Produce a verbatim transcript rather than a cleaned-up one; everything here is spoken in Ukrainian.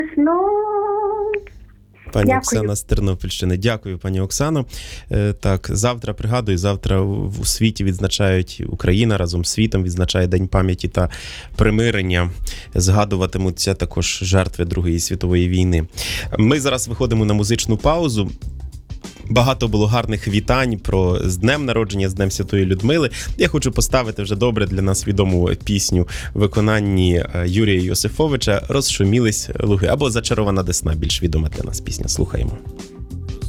Пані Дякую. Оксана з Тернопільщини. Дякую, пані Оксано. Е, Так, завтра, пригадую, завтра в у світі відзначають, Україна разом з світом відзначає День пам'яті та примирення. Згадуватимуться також жертви Другої світової війни. Ми зараз виходимо на музичну паузу. Багато було гарних вітань про з днем народження, з Днем Святої Людмили. Я хочу поставити вже добре для нас відому пісню в виконанні Юрія Йосифовича «Розшумілись луги» або «Зачарована десна», більш відома для нас пісня. Слухаємо.